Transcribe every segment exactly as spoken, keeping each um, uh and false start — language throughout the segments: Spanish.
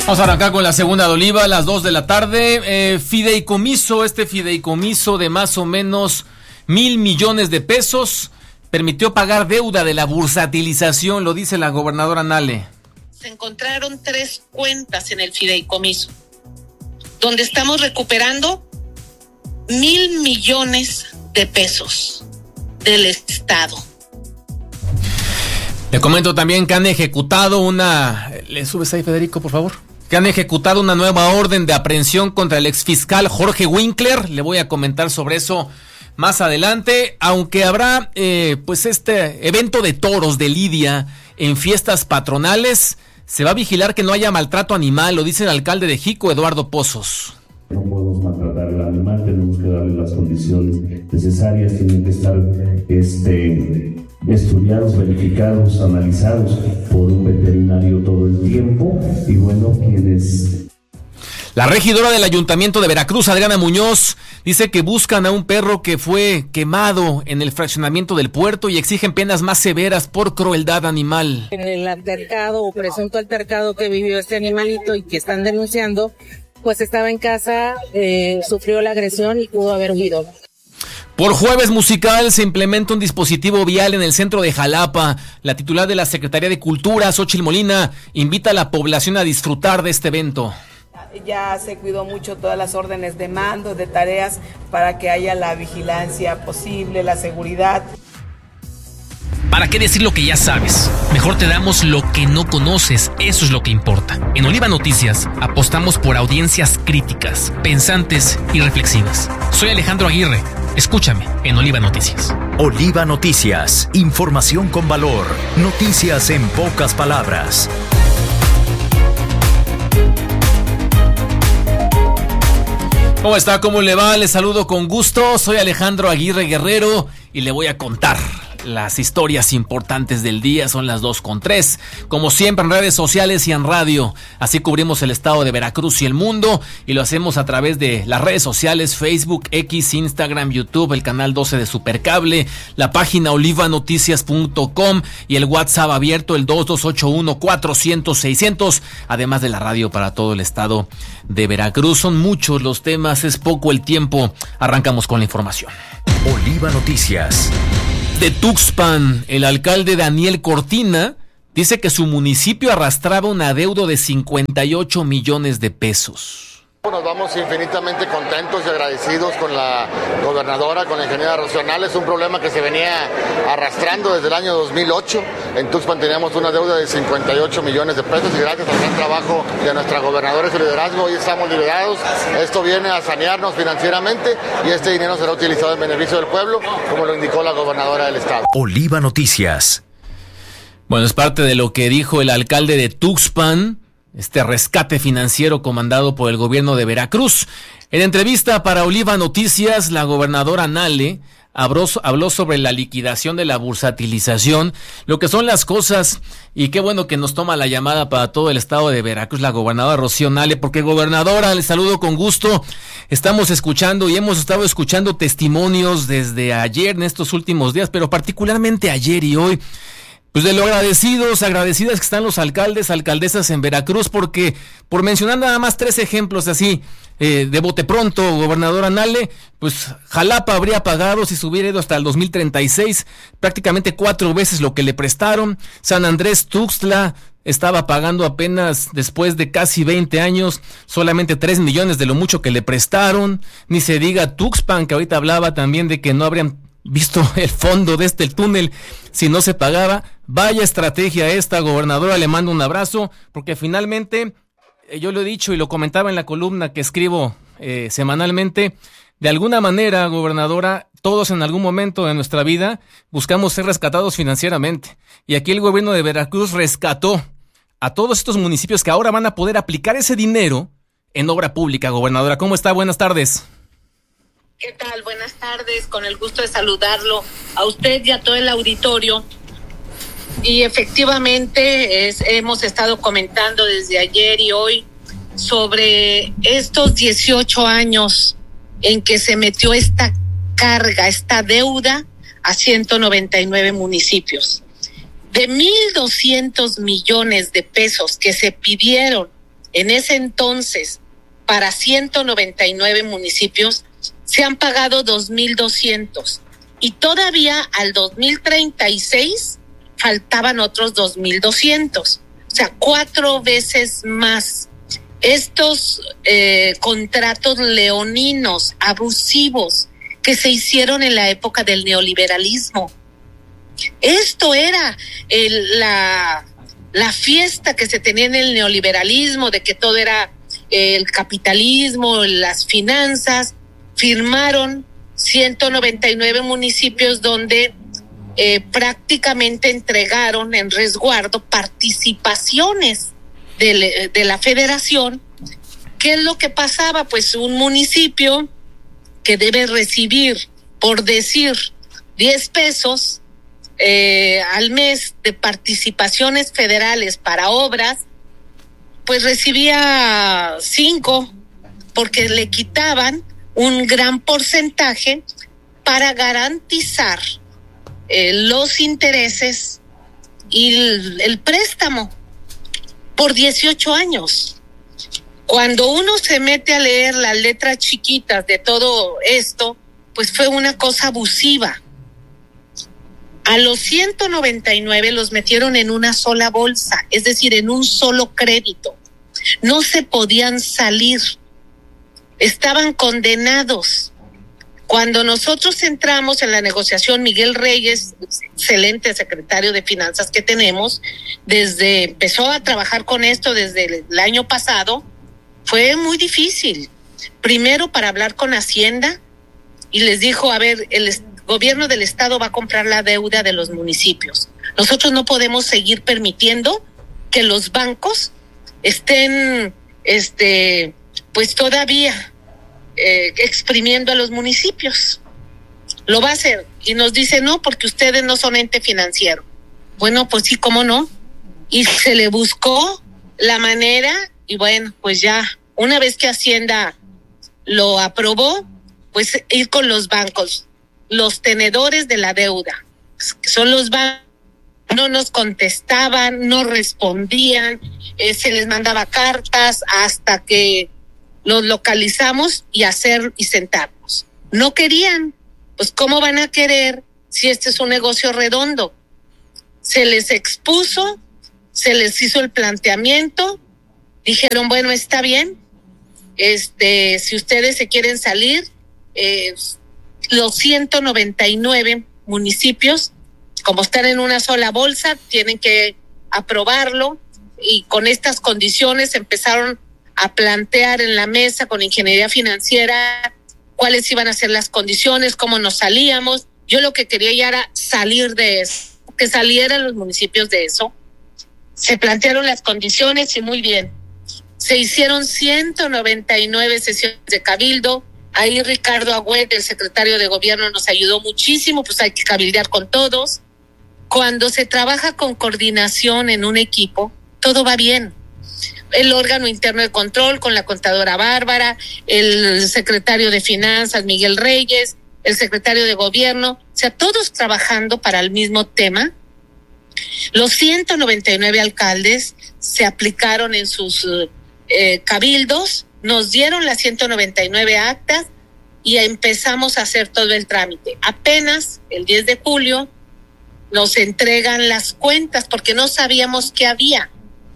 Vamos a arrancar con la segunda de Oliva a las dos de la tarde. Eh, fideicomiso, este fideicomiso de más o menos mil millones de pesos permitió pagar deuda de la bursatilización, lo dice la gobernadora Nale. Se encontraron tres cuentas en el fideicomiso, donde estamos recuperando mil millones de pesos del Estado. Le comento también que han ejecutado una... ¿Le subes ahí, Federico, por favor? Que han ejecutado una nueva orden de aprehensión contra el exfiscal Jorge Winkler. Le voy a comentar sobre eso más adelante, aunque habrá eh, pues este evento de toros de lidia en fiestas patronales. Se va a vigilar que no haya maltrato animal, lo dice el alcalde de Jico, Eduardo Pozos. No podemos maltratar al animal, tenemos que darle las condiciones necesarias, tienen que estar este, estudiados, verificados, analizados por un veterinario todo el tiempo. Y bueno, quienes... La regidora del Ayuntamiento de Veracruz, Adriana Muñoz, dice que buscan a un perro que fue quemado en el fraccionamiento del puerto y exigen penas más severas por crueldad animal. En el altercado o presunto altercado que vivió este animalito y que están denunciando, pues estaba en casa, eh, sufrió la agresión y pudo haber huido. Por Jueves Musical se implementa un dispositivo vial en el centro de Jalapa. La titular de la Secretaría de Cultura, Xóchitl Molina, invita a la población a disfrutar de este evento. Ya se cuidó mucho todas las órdenes de mando, de tareas, para que haya la vigilancia posible, la seguridad. ¿Para qué decir lo que ya sabes? Mejor te damos lo que no conoces, eso es lo que importa. En Oliva Noticias apostamos por audiencias críticas, pensantes y reflexivas. Soy Alejandro Aguirre, escúchame en Oliva Noticias. Oliva Noticias, información con valor, noticias en pocas palabras. ¿Cómo está? ¿Cómo le va? Les saludo con gusto. Soy Alejandro Aguirre Guerrero y le voy a contar las historias importantes del día. Son las dos con tres. Como siempre en redes sociales y en radio. Así cubrimos el estado de Veracruz y el mundo. Y lo hacemos a través de las redes sociales, Facebook, X, Instagram, YouTube, el canal doce de Supercable, la página oliva noticias punto com y el WhatsApp abierto, el dos dos ocho uno cuatrocientos seiscientos. Además de la radio para todo el estado de Veracruz. Son muchos los temas, es poco el tiempo. Arrancamos con la información. Oliva Noticias. De Tuxpan, el alcalde Daniel Cortina dice que su municipio arrastraba un adeudo de cincuenta y ocho millones de pesos. Nos vamos infinitamente contentos y agradecidos con la gobernadora, con la ingeniera Rocío Nale. Es un problema que se venía arrastrando desde el año dos mil ocho. En Tuxpan teníamos una deuda de cincuenta y ocho millones de pesos y gracias al gran trabajo de nuestra gobernadora y su liderazgo hoy estamos liberados. Esto viene a sanearnos financieramente y este dinero será utilizado en beneficio del pueblo, como lo indicó la gobernadora del estado. Oliva Noticias. Bueno, es parte de lo que dijo el alcalde de Tuxpan, este rescate financiero comandado por el gobierno de Veracruz. En entrevista para Oliva Noticias, la gobernadora Nale habló, habló sobre la liquidación de la bursatilización, lo que son las cosas, y qué bueno que nos toma la llamada para todo el estado de Veracruz la gobernadora Rocío Nale, porque gobernadora, le saludo con gusto. Estamos escuchando y hemos estado escuchando testimonios desde ayer en estos últimos días, pero particularmente ayer y hoy, pues de lo agradecidos, agradecidas que están los alcaldes, alcaldesas en Veracruz, porque por mencionar nada más tres ejemplos así, eh, de bote pronto, gobernadora Nale, pues Jalapa habría pagado, si se hubiera ido hasta el dos mil treinta y seis, prácticamente cuatro veces lo que le prestaron. San Andrés Tuxtla estaba pagando apenas después de casi veinte años, solamente tres millones de lo mucho que le prestaron. Ni se diga Tuxpan, que ahorita hablaba también de que no habrían visto el fondo de este túnel si no se pagaba. Vaya estrategia esta, gobernadora, le mando un abrazo, porque finalmente, eh, yo lo he dicho y lo comentaba en la columna que escribo eh, semanalmente, de alguna manera, gobernadora, todos en algún momento de nuestra vida buscamos ser rescatados financieramente, y aquí el gobierno de Veracruz rescató a todos estos municipios que ahora van a poder aplicar ese dinero en obra pública. Gobernadora, ¿cómo está? Buenas tardes. ¿Qué tal? Buenas tardes, con el gusto de saludarlo a usted y a todo el auditorio. Y efectivamente es, hemos estado comentando desde ayer y hoy sobre estos dieciocho años en que se metió esta carga, esta deuda a ciento noventa y nueve municipios. De mil doscientos millones de pesos que se pidieron en ese entonces, para ciento noventa y nueve municipios, se han pagado dos mil doscientos. Y todavía al dos mil treinta y seis faltaban otros dos mil doscientos. O sea, cuatro veces más. Estos eh, contratos leoninos, abusivos, que se hicieron en la época del neoliberalismo. Esto era el, la, la fiesta que se tenía en el neoliberalismo, de que todo era eh, el capitalismo, las finanzas. Firmaron ciento noventa y nueve municipios donde eh, prácticamente entregaron en resguardo participaciones de, de la federación. ¿Qué es lo que pasaba? Pues un municipio que debe recibir, por decir, diez pesos eh, al mes de participaciones federales para obras, pues recibía cinco, porque le quitaban un gran porcentaje para garantizar eh, los intereses y el, el préstamo por dieciocho años. Cuando uno se mete a leer las letras chiquitas de todo esto, pues fue una cosa abusiva. A los ciento noventa y nueve los metieron en una sola bolsa, es decir, en un solo crédito. No se podían salir. Estaban condenados. Cuando nosotros entramos en la negociación, Miguel Reyes, excelente secretario de Finanzas que tenemos, desde empezó a trabajar con esto desde el, el año pasado, fue muy difícil. Primero para hablar con Hacienda y les dijo, a ver, el est- gobierno del estado va a comprar la deuda de los municipios. Nosotros no podemos seguir permitiendo que los bancos estén, este, pues todavía eh, exprimiendo a los municipios. Lo va a hacer y nos dice no, porque ustedes no son ente financiero. Bueno, pues sí, cómo no. Y se le buscó la manera y bueno, pues ya una vez que Hacienda lo aprobó, pues ir con los bancos, los tenedores de la deuda, que son los bancos. No nos contestaban, no respondían, eh, se les mandaba cartas hasta que los localizamos y hacer y sentarnos. No querían, pues ¿cómo van a querer si este es un negocio redondo? Se les expuso, se les hizo el planteamiento, dijeron, bueno, está bien, este, si ustedes se quieren salir, eh, los ciento noventa y nueve municipios, como están en una sola bolsa, tienen que aprobarlo y con estas condiciones empezaron a plantear en la mesa con ingeniería financiera cuáles iban a ser las condiciones, cómo nos salíamos. Yo lo que quería ya era salir de eso, que salieran los municipios de eso. Se plantearon las condiciones y muy bien. Se hicieron ciento noventa y nueve sesiones de cabildo. Ahí Ricardo Agüed, el secretario de gobierno, nos ayudó muchísimo, pues hay que cabildear con todos. Cuando se trabaja con coordinación en un equipo, todo va bien. El órgano interno de control con la contadora Bárbara, el secretario de Finanzas Miguel Reyes, el secretario de Gobierno, o sea, todos trabajando para el mismo tema. Los ciento noventa y nueve alcaldes se aplicaron en sus eh, cabildos, nos dieron las ciento noventa y nueve actas y empezamos a hacer todo el trámite. Apenas el diez de julio nos entregan las cuentas porque no sabíamos qué había.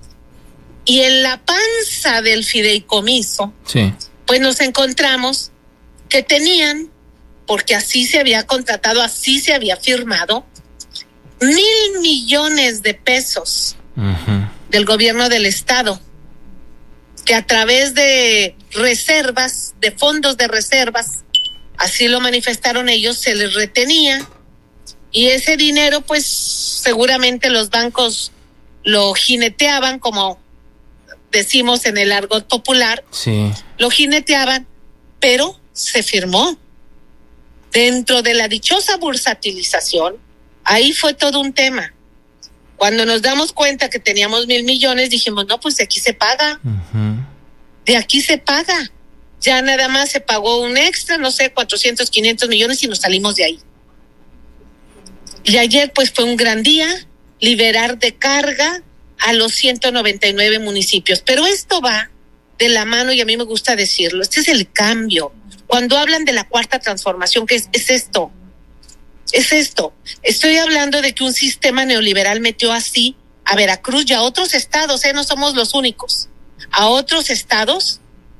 Y en la panza del fideicomiso, sí, pues nos encontramos que tenían, porque así se había contratado, así se había firmado, mil millones de pesos uh-huh. del gobierno del estado, que a través de reservas, de fondos de reservas, así lo manifestaron ellos, se les retenía. Y ese dinero, pues, seguramente los bancos lo jineteaban, como decimos en el argot popular. Sí. Lo jineteaban, pero se firmó. Dentro de la dichosa bursatilización, ahí fue todo un tema. Cuando nos damos cuenta que teníamos mil millones, dijimos, no, pues de aquí se paga. Uh-huh. De aquí se paga. Ya nada más se pagó un extra, no sé, cuatrocientos, quinientos millones y nos salimos de ahí. Y ayer pues fue un gran día, liberar de carga a los ciento noventa y nueve municipios. Pero esto va de la mano, y a mí me gusta decirlo, este es el cambio. Cuando hablan de la cuarta transformación, ¿qué es, es esto? Es esto. Estoy hablando de que un sistema neoliberal metió así a Veracruz y a otros estados, ¿eh? No somos los únicos, a otros estados,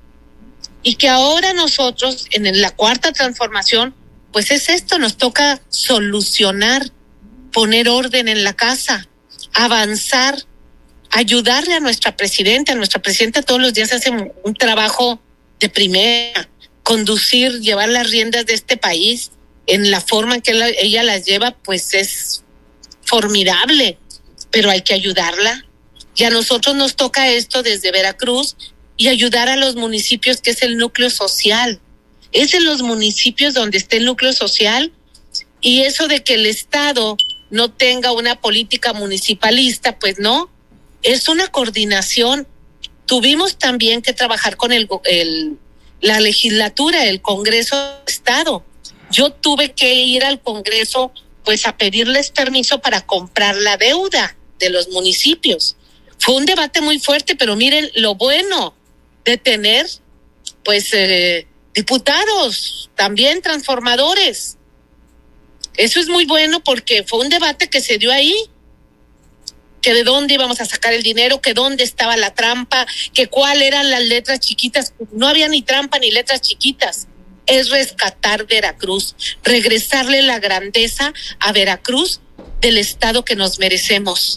y que ahora nosotros en la cuarta transformación, pues es esto, nos toca solucionar, poner orden en la casa, avanzar, ayudarle a nuestra presidenta. Nuestra presidenta todos los días hace un, un trabajo de primera, conducir, llevar las riendas de este país en la forma en que la, ella las lleva, pues es formidable, pero hay que ayudarla. Y a nosotros nos toca esto desde Veracruz y ayudar a los municipios, que es el núcleo social. Es en los municipios donde está el núcleo social, y eso de que el Estado no tenga una política municipalista, pues no, es una coordinación. Tuvimos también que trabajar con el, el la legislatura, el Congreso de Estado. Yo tuve que ir al Congreso pues a pedirles permiso para comprar la deuda de los municipios. Fue un debate muy fuerte, pero miren lo bueno de tener pues eh, diputados también transformadores. Eso es muy bueno, porque fue un debate que se dio ahí, que de dónde íbamos a sacar el dinero, que dónde estaba la trampa, que cuáles eran las letras chiquitas. No había ni trampa ni letras chiquitas. Es rescatar Veracruz, regresarle la grandeza a Veracruz del estado que nos merecemos.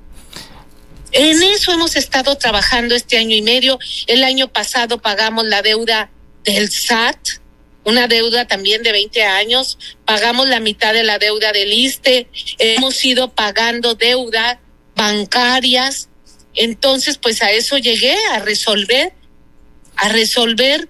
En eso hemos estado trabajando este año y medio. El año pasado pagamos la deuda del S A T, una deuda también de veinte años, pagamos la mitad de la deuda del I S S S T E, hemos ido pagando deuda bancarias. Entonces pues a eso llegué, a resolver, a resolver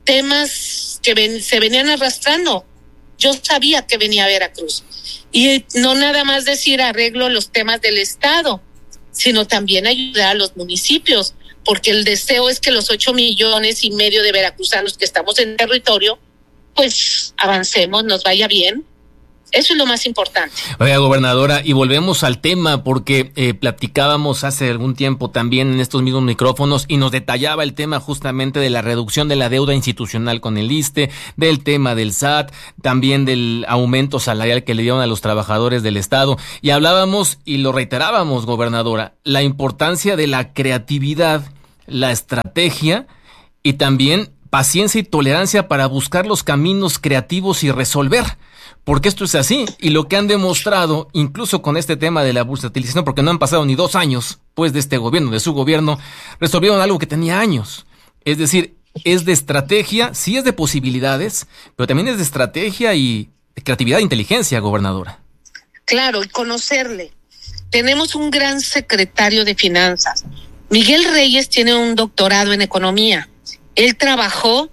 temas que ven, se venían arrastrando. Yo sabía que venía a Veracruz, y no nada más decir arreglo los temas del Estado, sino también ayudar a los municipios, porque el deseo es que los ocho millones y medio de veracruzanos que estamos en territorio, pues avancemos, nos vaya bien. Eso es lo más importante. Oiga, gobernadora, y volvemos al tema, porque eh, platicábamos hace algún tiempo también en estos mismos micrófonos, y nos detallaba el tema justamente de la reducción de la deuda institucional con el I S S S T E, del tema del S A T, también del aumento salarial que le dieron a los trabajadores del Estado. Y hablábamos, y lo reiterábamos, gobernadora, la importancia de la creatividad, la estrategia y también paciencia y tolerancia para buscar los caminos creativos y resolver. Porque esto es así, y lo que han demostrado, incluso con este tema de la bursatilización, porque no han pasado ni dos años, pues, de este gobierno, de su gobierno, resolvieron algo que tenía años. Es decir, es de estrategia, sí es de posibilidades, pero también es de estrategia y de creatividad e inteligencia, gobernadora. Claro, y conocerle. Tenemos un gran secretario de Finanzas. Miguel Reyes tiene un doctorado en economía. Él trabajó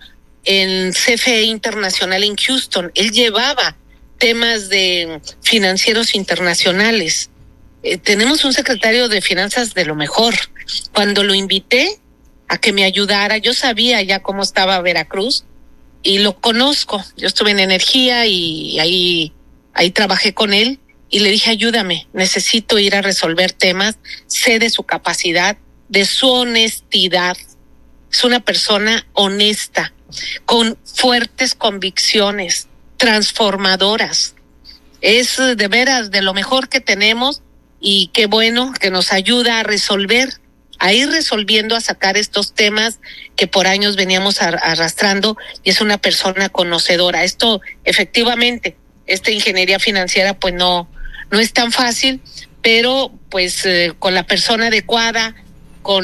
en C F E Internacional en Houston. Él llevaba temas de financieros internacionales. Eh, tenemos un secretario de finanzas de lo mejor. Cuando lo invité a que me ayudara, yo sabía ya cómo estaba Veracruz y lo conozco. Yo estuve en energía y ahí, ahí trabajé con él, y le dije, ayúdame, necesito ir a resolver temas. Sé de su capacidad, de su honestidad. Es una persona honesta, con fuertes convicciones, transformadoras. Es de veras de lo mejor que tenemos, y qué bueno que nos ayuda a resolver, a ir resolviendo, a sacar estos temas que por años veníamos arrastrando, y es una persona conocedora. Esto efectivamente, esta ingeniería financiera pues no, no es tan fácil, pero pues eh, con la persona adecuada, con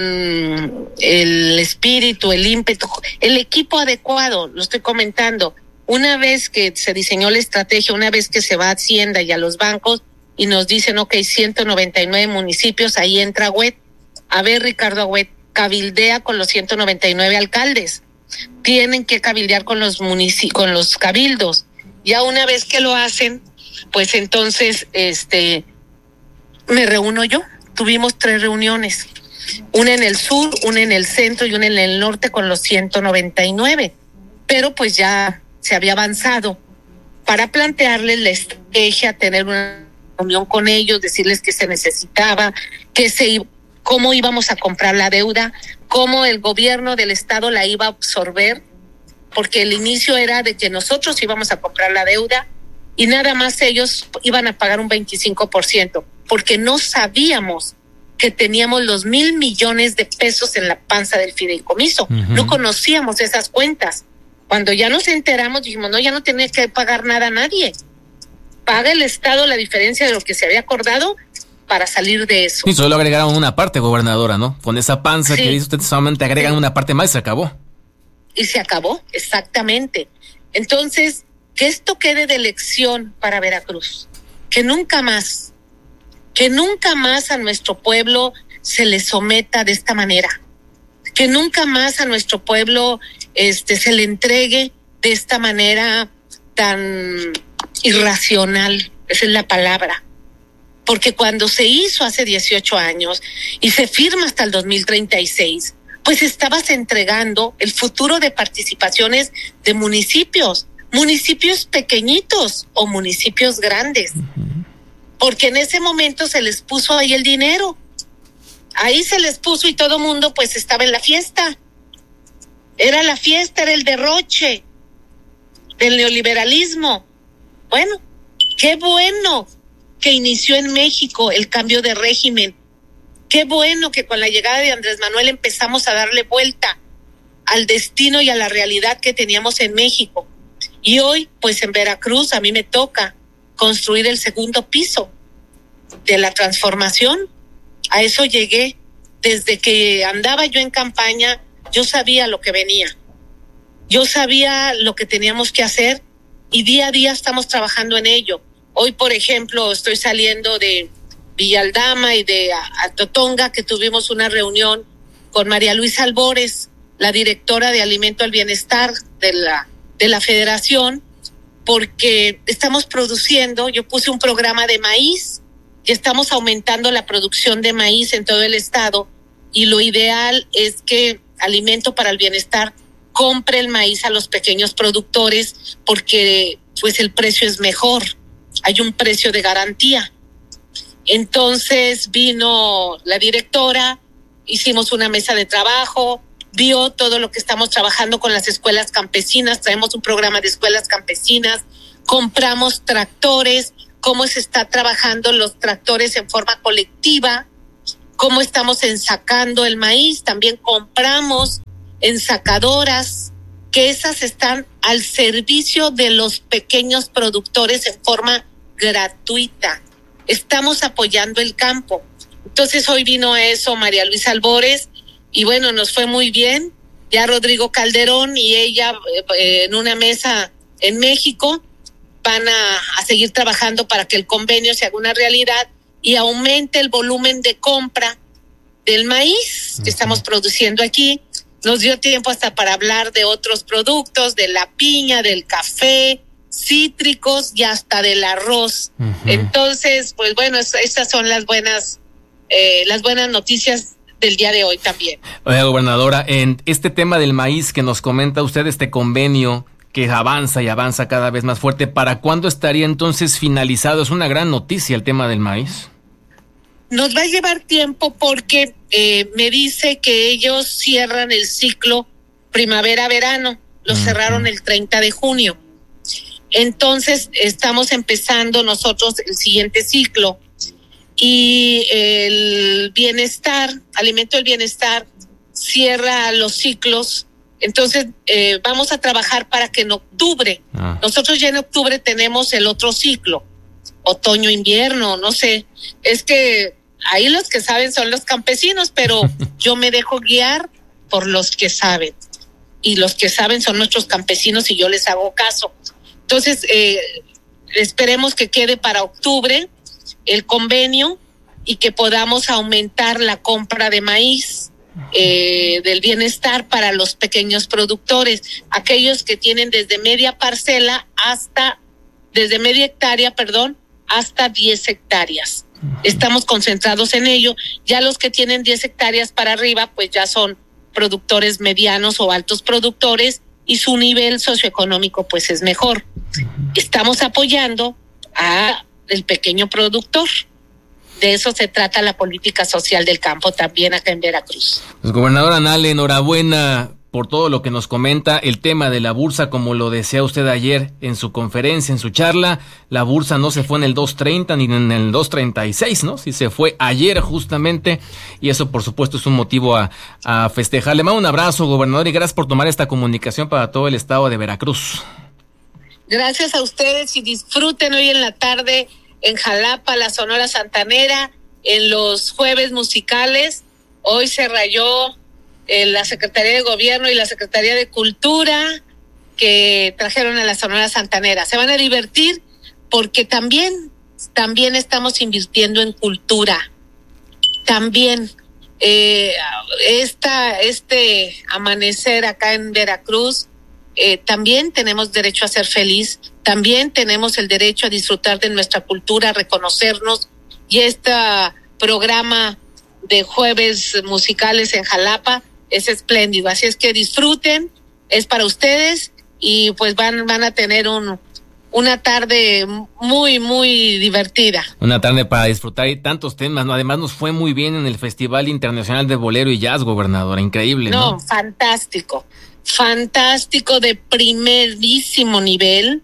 el espíritu, el ímpetu, el equipo adecuado, lo estoy comentando. Una vez que se diseñó la estrategia, una vez que se va a Hacienda y a los bancos y nos dicen, ok, ciento noventa y nueve municipios, ahí entra Agüet. A ver, Ricardo Agüet, cabildea con los ciento noventa y nueve alcaldes. Tienen que cabildear con los munici- con los cabildos. Ya una vez que lo hacen, pues entonces este me reúno yo. Tuvimos tres reuniones. Una en el sur, una en el centro y una en el norte con los ciento noventa y nueve. Pero pues ya se había avanzado para plantearles la estrategia, tener una reunión con ellos, decirles que se necesitaba, que se cómo íbamos a comprar la deuda, cómo el gobierno del estado la iba a absorber, porque el inicio era de que nosotros íbamos a comprar la deuda y nada más ellos iban a pagar un veinticinco por ciento, porque no sabíamos que teníamos los mil millones de pesos en la panza del fideicomiso. Uh-huh. No conocíamos esas cuentas. Cuando ya nos enteramos, dijimos, no, ya no tenía que pagar nada a nadie. Paga el Estado la diferencia de lo que se había acordado para salir de eso. Y solo agregaron una parte, gobernadora, ¿no? Con esa panza sí. que dice usted, solamente agregan sí. una parte más y se acabó. Y se acabó, exactamente. Entonces, que esto quede de lección para Veracruz. Que nunca más, que nunca más a nuestro pueblo se le someta de esta manera. Que nunca más a nuestro pueblo este, se le entregue de esta manera tan irracional. Esa es la palabra. Porque cuando se hizo hace dieciocho años y se firma hasta el dos mil treinta y seis, pues estabas entregando el futuro de participaciones de municipios, municipios pequeñitos o municipios grandes. Uh-huh. Porque en ese momento se les puso ahí el dinero. Ahí se les puso y todo mundo pues estaba en la fiesta. Era la fiesta, era el derroche del neoliberalismo. Bueno, qué bueno que inició en México el cambio de régimen. Qué bueno que con la llegada de Andrés Manuel empezamos a darle vuelta al destino y a la realidad que teníamos en México. Y hoy, pues en Veracruz, a mí me toca construir el segundo piso de la transformación. A eso llegué. Desde que andaba yo en campaña, yo sabía lo que venía. Yo sabía lo que teníamos que hacer y día a día estamos trabajando en ello. Hoy, por ejemplo, estoy saliendo de Villaldama y de Atotonga, que tuvimos una reunión con María Luisa Albores, la directora de Alimento al Bienestar de la, de la Federación, porque estamos produciendo, yo puse un programa de maíz y estamos aumentando la producción de maíz en todo el estado, y lo ideal es que Alimento para el Bienestar compre el maíz a los pequeños productores porque pues el precio es mejor, hay un precio de garantía. Entonces vino la directora, hicimos una mesa de trabajo, vio todo lo que estamos trabajando con las escuelas campesinas, traemos un programa de escuelas campesinas, compramos tractores, cómo se está trabajando los tractores en forma colectiva, cómo estamos ensacando el maíz, también compramos ensacadoras, que esas están al servicio de los pequeños productores en forma gratuita. Estamos apoyando el campo. Entonces hoy vino a eso María Luisa Albores y bueno, nos fue muy bien. Ya Rodrigo Calderón y ella eh, en una mesa en México van a, a seguir trabajando para que el convenio se haga una realidad y aumente el volumen de compra del maíz que uh-huh. estamos produciendo aquí. Nos dio tiempo hasta para hablar de otros productos, de la piña, del café, cítricos y hasta del arroz. Uh-huh. Entonces, pues bueno, es, esas son las buenas, eh, las buenas noticias del día de hoy también. Oiga, gobernadora, en este tema del maíz que nos comenta usted, este convenio que avanza y avanza cada vez más fuerte, ¿para cuándo estaría entonces finalizado? Es una gran noticia el tema del maíz. Nos va a llevar tiempo porque eh, me dice que ellos cierran el ciclo primavera-verano, lo uh-huh. cerraron el treinta de junio. Entonces estamos empezando nosotros el siguiente ciclo y el bienestar, Alimento del Bienestar, cierra los ciclos. Entonces eh, vamos a trabajar para que en octubre, ah. nosotros ya en octubre tenemos el otro ciclo, otoño-invierno, no sé, es que ahí los que saben son los campesinos, pero yo me dejo guiar por los que saben y los que saben son nuestros campesinos y yo les hago caso. Entonces eh, esperemos que quede para octubre el convenio y que podamos aumentar la compra de maíz eh, del bienestar para los pequeños productores, aquellos que tienen desde media parcela hasta, desde media hectárea, perdón, hasta diez hectáreas. Estamos concentrados en ello. Ya los que tienen diez hectáreas para arriba, pues ya son productores medianos o altos productores y su nivel socioeconómico pues es mejor. Estamos apoyando a el pequeño productor. de eso se trata la política social del campo también acá en Veracruz. Pues, gobernadora Nale, enhorabuena por todo lo que nos comenta. El tema de la bursa, como lo decía usted ayer en su conferencia, en su charla, la bursa no se fue en el dos treinta ni en el dos treinta y seis, ¿no? Sí se fue ayer justamente, y eso por supuesto es un motivo a, a festejar. Le mando un abrazo, gobernador, y gracias por tomar esta comunicación para todo el estado de Veracruz. Gracias a ustedes y disfruten hoy en la tarde en Jalapa, la Sonora Santanera, en los jueves musicales. Hoy se rayó eh, la Secretaría de Gobierno y la Secretaría de Cultura que trajeron a la Sonora Santanera. Se van a divertir porque también, también estamos invirtiendo en cultura. También eh, esta, este amanecer acá en Veracruz, eh, también tenemos derecho a ser feliz, también tenemos el derecho a disfrutar de nuestra cultura, a reconocernos, y este programa de jueves musicales en Jalapa es espléndido, así es que disfruten, es para ustedes, y pues van, van a tener un una tarde muy, muy divertida. Una tarde para disfrutar y tantos temas, ¿no? Además nos fue muy bien en el Festival Internacional de Bolero y Jazz, gobernadora, increíble, ¿no? No, fantástico, fantástico, de primerísimo nivel.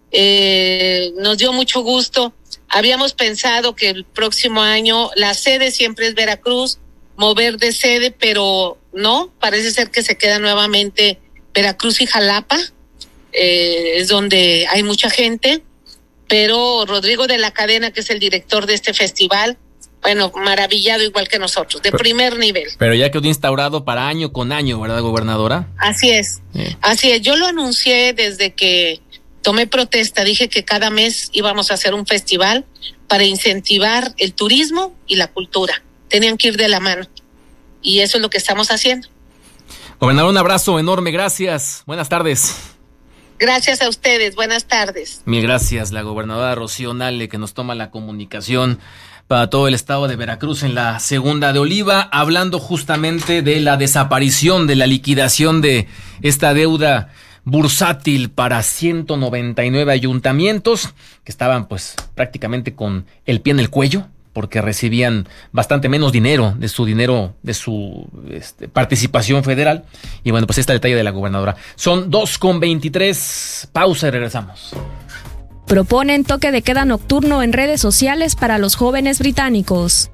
Eh, nos dio mucho gusto. Habíamos pensado que el próximo año la sede siempre es Veracruz, mover de sede, pero no, parece ser que se queda nuevamente Veracruz y Jalapa. Eh, es donde hay mucha gente, pero Rodrigo de la Cadena, que es el director de este festival, bueno, maravillado igual que nosotros, de pero, primer nivel. Pero ya quedó instaurado para año con año, ¿verdad, gobernadora? Así es, sí. Así es. Yo lo anuncié desde que tomé protesta, dije que cada mes íbamos a hacer un festival para incentivar el turismo y la cultura. Tenían que ir de la mano, y eso es lo que estamos haciendo. Gobernador, un abrazo enorme, gracias, buenas tardes. Gracias a ustedes, buenas tardes. Mil gracias, la gobernadora Rocío Nale, que nos toma la comunicación para todo el estado de Veracruz en la segunda de Oliva, hablando justamente de la desaparición, de la liquidación de esta deuda bursátil para ciento noventa y nueve ayuntamientos que estaban pues prácticamente con el pie en el cuello, porque recibían bastante menos dinero de su dinero, de su este, participación federal. Y bueno, pues este detalle de la gobernadora. Son dos con veintitrés, pausa y regresamos. Proponen toque de queda nocturno en redes sociales para los jóvenes británicos.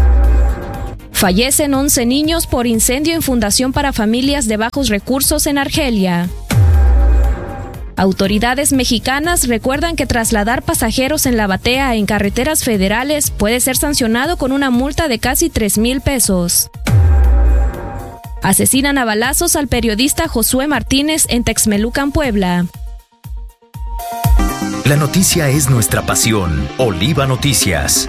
Fallecen once niños por incendio en Fundación para Familias de Bajos Recursos en Argelia. Autoridades mexicanas recuerdan que trasladar pasajeros en la batea en carreteras federales puede ser sancionado con una multa de casi tres mil pesos. Asesinan a balazos al periodista Josué Martínez en Texmelucan, Puebla. La noticia es nuestra pasión. Oliva Noticias.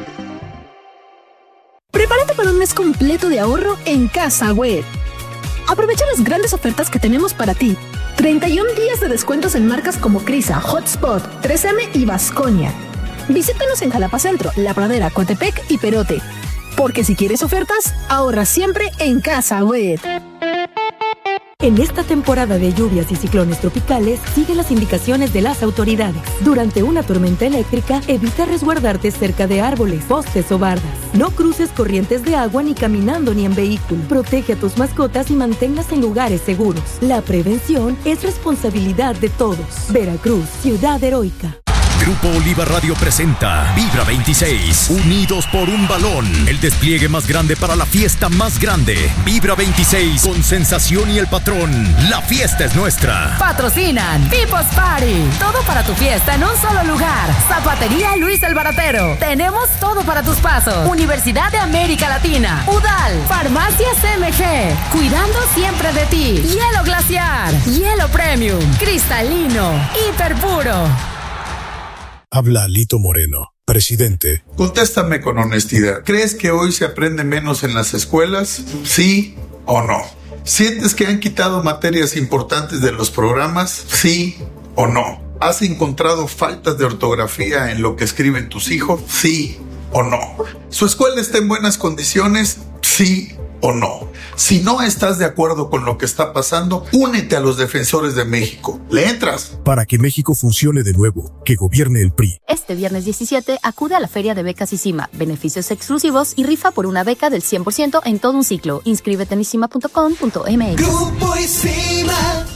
Prepárate para un mes completo de ahorro en Casa Web. Aprovecha las grandes ofertas que tenemos para ti. treinta y un días de descuentos en marcas como Crisa, Hotspot, tres eme y Vasconia. Visítanos en Jalapa Centro, La Pradera, Coatepec y Perote. Porque si quieres ofertas, ahorra siempre en Casa Web. En esta temporada de lluvias y ciclones tropicales, sigue las indicaciones de las autoridades. Durante una tormenta eléctrica, evita resguardarte cerca de árboles, postes o bardas. No cruces corrientes de agua ni caminando ni en vehículo. Protege a tus mascotas y manténlas en lugares seguros. La prevención es responsabilidad de todos. Veracruz, ciudad heroica. Grupo Oliva Radio presenta Vibra veintiséis, unidos por un balón. El despliegue más grande para la fiesta más grande. Vibra veintiséis, con Sensación y El Patrón. La fiesta es nuestra. Patrocinan People's Party. Todo para tu fiesta en un solo lugar. Zapatería Luis el Baratero. Tenemos todo para tus pasos. Universidad de América Latina. UDAL. Farmacias M G. Cuidando siempre de ti. Hielo Glaciar. Hielo Premium. Cristalino. Hiperpuro. Habla Lito Moreno, presidente. Contéstame con honestidad. ¿Crees que hoy se aprende menos en las escuelas? ¿Sí o no? ¿Sientes que han quitado materias importantes de los programas? ¿Sí o no? ¿Has encontrado faltas de ortografía en lo que escriben tus hijos? ¿Sí o no? ¿Su escuela está en buenas condiciones? ¿Sí o no. Si no estás de acuerdo con lo que está pasando, únete a los defensores de México. ¿Le entras? Para que México funcione de nuevo, que gobierne el P R I. Este viernes diecisiete acude a la Feria de Becas ICIMA, beneficios exclusivos y rifa por una beca del cien por ciento en todo un ciclo. Inscríbete en isima punto com punto m x. Grupo ICIMA.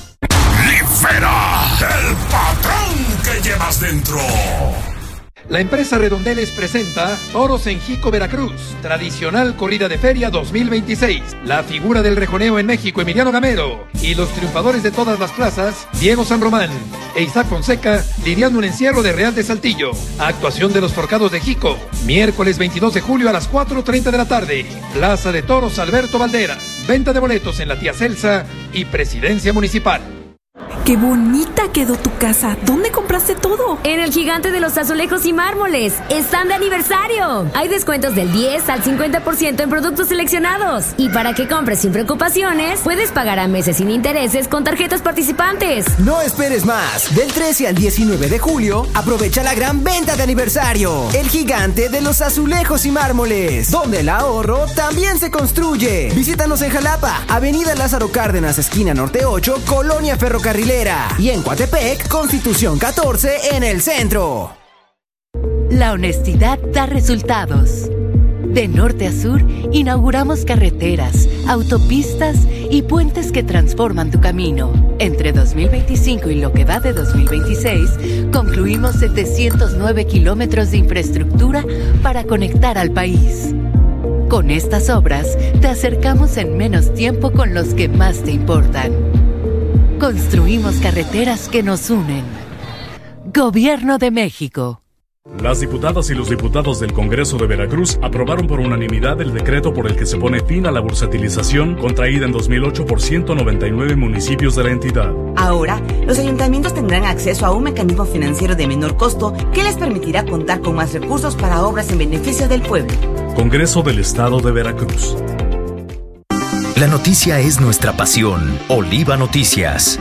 Libera el patrón que llevas dentro. La empresa Redondeles presenta Toros en Jico, Veracruz, tradicional corrida de feria dos mil veintiséis. La figura del rejoneo en México, Emiliano Gamero, y los triunfadores de todas las plazas, Diego San Román e Isaac Fonseca, lidiando un encierro de Real de Saltillo. Actuación de los Forcados de Jico, miércoles veintidós de julio a las cuatro treinta de la tarde. Plaza de Toros Alberto Valderas. Venta de boletos en la Tía Celsa y Presidencia Municipal. ¡Qué bonita quedó tu casa! ¿Dónde compraste todo? En el Gigante de los Azulejos y Mármoles. ¡Están de aniversario! Hay descuentos del diez al cincuenta por ciento en productos seleccionados. Y para que compres sin preocupaciones, puedes pagar a meses sin intereses con tarjetas participantes. No esperes más. Del trece al diecinueve de julio, aprovecha la gran venta de aniversario. El Gigante de los Azulejos y Mármoles, donde el ahorro también se construye. Visítanos en Jalapa, Avenida Lázaro Cárdenas, esquina Norte ocho, Colonia Ferrocarrilera. Y en Coatepec, Constitución catorce en el centro. La honestidad da resultados. De norte a sur, inauguramos carreteras, autopistas y puentes que transforman tu camino. Entre dos mil veinticinco y lo que va de dos mil veintiséis, concluimos setecientos nueve kilómetros de infraestructura para conectar al país. Con estas obras, te acercamos en menos tiempo con los que más te importan. Construimos carreteras que nos unen. Gobierno de México. Las diputadas y los diputados del Congreso de Veracruz aprobaron por unanimidad el decreto por el que se pone fin a la bursatilización contraída en dos mil ocho por ciento noventa y nueve municipios de la entidad. Ahora, los ayuntamientos tendrán acceso a un mecanismo financiero de menor costo que les permitirá contar con más recursos para obras en beneficio del pueblo. Congreso del Estado de Veracruz. La noticia es nuestra pasión. Oliva Noticias.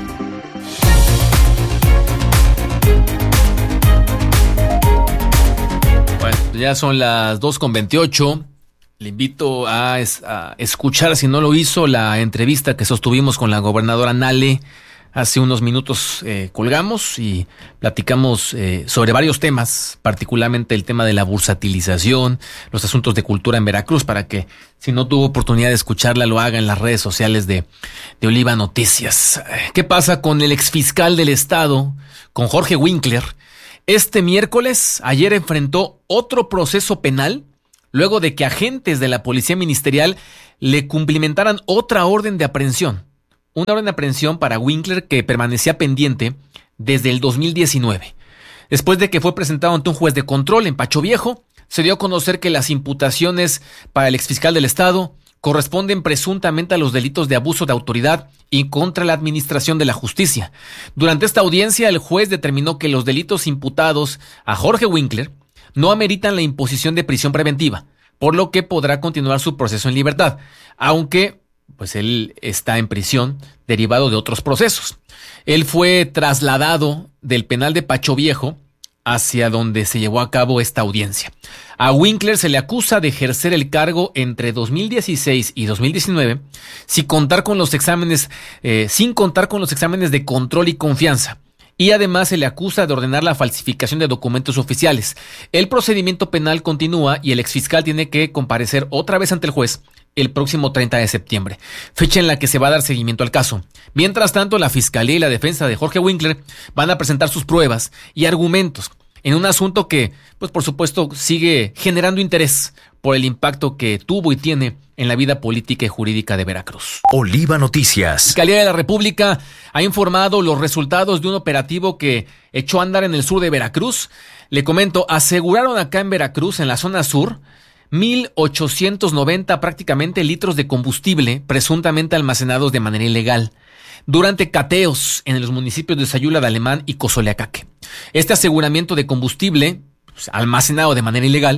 Bueno, ya son las dos con veintiocho. Le invito a, a escuchar, si no lo hizo, la entrevista que sostuvimos con la gobernadora Nale. Hace unos minutos eh, colgamos y platicamos eh, sobre varios temas, particularmente el tema de la bursatilización, los asuntos de cultura en Veracruz, para que si no tuvo oportunidad de escucharla, lo haga en las redes sociales de, de Oliva Noticias. ¿Qué pasa con el exfiscal del Estado, con Jorge Winkler? Este miércoles, ayer enfrentó otro proceso penal, luego de que agentes de la Policía Ministerial le cumplimentaran otra orden de aprehensión. Una orden de aprehensión para Winkler que permanecía pendiente desde el dos mil diecinueve. Después de que fue presentado ante un juez de control en Pacho Viejo, se dio a conocer que las imputaciones para el exfiscal del Estado corresponden presuntamente a los delitos de abuso de autoridad y contra la administración de la justicia. Durante esta audiencia, el juez determinó que los delitos imputados a Jorge Winkler no ameritan la imposición de prisión preventiva, por lo que podrá continuar su proceso en libertad, aunque pues él está en prisión derivado de otros procesos. Él fue trasladado del penal de Pacho Viejo hacia donde se llevó a cabo esta audiencia. A Winkler se le acusa de ejercer el cargo entre dos mil dieciséis y dos mil diecinueve sin contar con los exámenes, eh, sin contar con los exámenes de control y confianza. Y además se le acusa de ordenar la falsificación de documentos oficiales. El procedimiento penal continúa y el exfiscal tiene que comparecer otra vez ante el juez el próximo treinta de septiembre, fecha en la que se va a dar seguimiento al caso. Mientras tanto, la Fiscalía y la defensa de Jorge Winkler van a presentar sus pruebas y argumentos en un asunto que, pues por supuesto, sigue generando interés por el impacto que tuvo y tiene en la vida política y jurídica de Veracruz. Oliva Noticias. La Fiscalía de la República ha informado los resultados de un operativo que echó a andar en el sur de Veracruz. Le comento, aseguraron acá en Veracruz, en la zona sur, mil ochocientos noventa prácticamente litros de combustible presuntamente almacenados de manera ilegal durante cateos en los municipios de Sayula de Alemán y Cozoleacaque. Este aseguramiento de combustible, pues, almacenado de manera ilegal,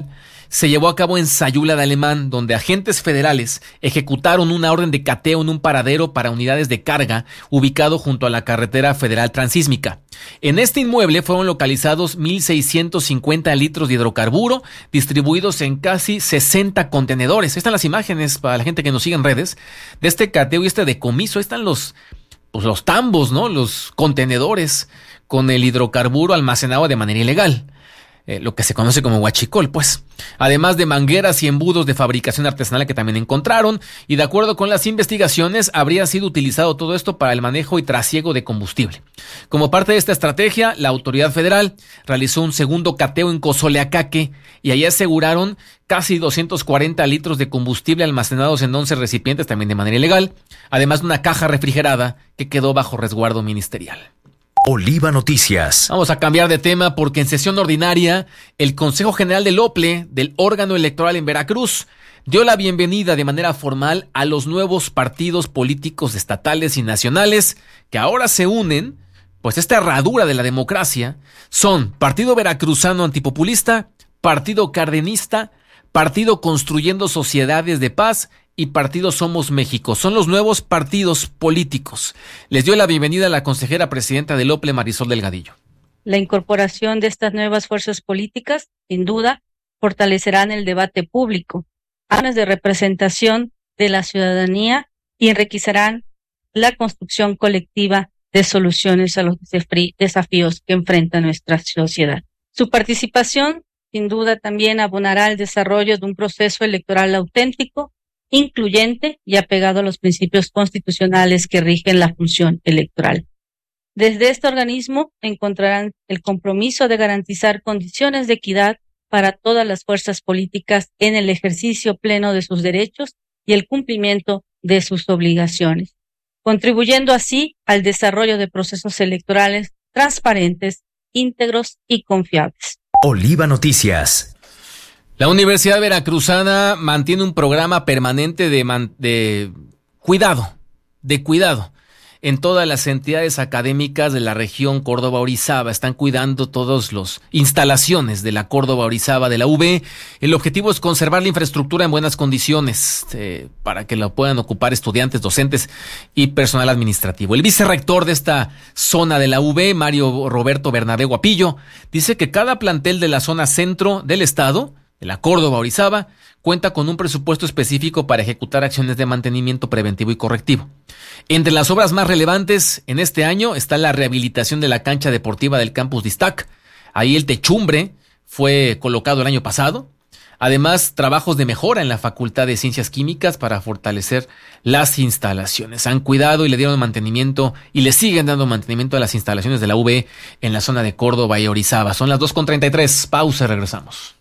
se llevó a cabo en Sayula de Alemán, donde agentes federales ejecutaron una orden de cateo en un paradero para unidades de carga ubicado junto a la carretera federal transísmica. En este inmueble fueron localizados mil seiscientos cincuenta litros de hidrocarburo distribuidos en casi sesenta contenedores. Ahí están las imágenes para la gente que nos sigue en redes de este cateo y este decomiso. Ahí están los, pues los tambos, ¿no? Los contenedores con el hidrocarburo almacenado de manera ilegal. Eh, lo que se conoce como huachicol, pues. Además de mangueras y embudos de fabricación artesanal que también encontraron, y de acuerdo con las investigaciones, habría sido utilizado todo esto para el manejo y trasiego de combustible. Como parte de esta estrategia, la autoridad federal realizó un segundo cateo en Cozoleacaque, y allí aseguraron casi doscientos cuarenta litros de combustible almacenados en once recipientes, también de manera ilegal, además de una caja refrigerada que quedó bajo resguardo ministerial. Oliva Noticias. Vamos a cambiar de tema porque en sesión ordinaria, el Consejo General del O P L E, del órgano electoral en Veracruz, dio la bienvenida de manera formal a los nuevos partidos políticos estatales y nacionales que ahora se unen, pues esta herradura de la democracia son Partido Veracruzano Antipopulista, Partido Cardenista, Partido Construyendo Sociedades de Paz y Partido Somos México. Son los nuevos partidos políticos. Les dio la bienvenida a la consejera presidenta del O P L E, Marisol Delgadillo. La incorporación de estas nuevas fuerzas políticas, sin duda, fortalecerán el debate público, años de representación de la ciudadanía y enriquecerán la construcción colectiva de soluciones a los desafíos que enfrenta nuestra sociedad. Su participación, sin duda, también abonará al desarrollo de un proceso electoral auténtico, incluyente y apegado a los principios constitucionales que rigen la función electoral. Desde este organismo encontrarán el compromiso de garantizar condiciones de equidad para todas las fuerzas políticas en el ejercicio pleno de sus derechos y el cumplimiento de sus obligaciones, contribuyendo así al desarrollo de procesos electorales transparentes, íntegros y confiables. Oliva Noticias. La Universidad Veracruzana mantiene un programa permanente de, man, de cuidado, de cuidado. En todas las entidades académicas de la región Córdoba-Orizaba están cuidando todas las instalaciones de la Córdoba-Orizaba de la U B. El objetivo es conservar la infraestructura en buenas condiciones eh, para que la puedan ocupar estudiantes, docentes y personal administrativo. El vicerrector de esta zona de la U B, Mario Roberto Bernabé Guapillo, dice que cada plantel de la zona centro del estado, de la Córdoba-Orizaba, cuenta con un presupuesto específico para ejecutar acciones de mantenimiento preventivo y correctivo. Entre las obras más relevantes en este año está la rehabilitación de la cancha deportiva del campus de Iztac. Ahí el techumbre fue colocado el año pasado. Además, trabajos de mejora en la Facultad de Ciencias Químicas para fortalecer las instalaciones. Han cuidado y le dieron mantenimiento y le siguen dando mantenimiento a las instalaciones de la U B en la zona de Córdoba y Orizaba. Son las dos con treinta y tres. Pausa y regresamos.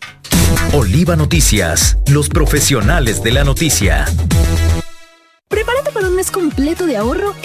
Oliva Noticias, los profesionales de la noticia. Prepárate para un mes completo de ahorro